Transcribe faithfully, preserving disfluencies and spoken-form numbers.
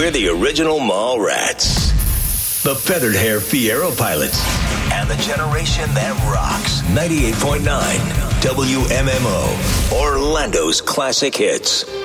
We're the original mall rats. The Feathered Hair Fiero Pilots. And the generation that rocks. ninety-eight point nine W M M O. Orlando's classic hits.